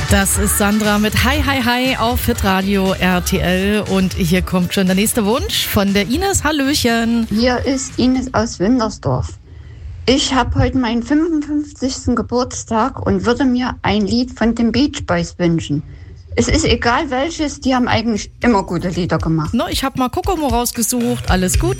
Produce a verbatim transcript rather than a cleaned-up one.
Das ist Sandra mit Hi, Hi, Hi auf Hitradio R T L. Und hier kommt schon der nächste Wunsch von der Ines. Hallöchen. Hier ist Ines aus Windersdorf. Ich habe heute meinen fünfundfünfzigsten Geburtstag und würde mir ein Lied von den Beach Boys wünschen. Es ist egal welches, die haben eigentlich immer gute Lieder gemacht. No, ich habe mal Kokomo rausgesucht. Alles Gute.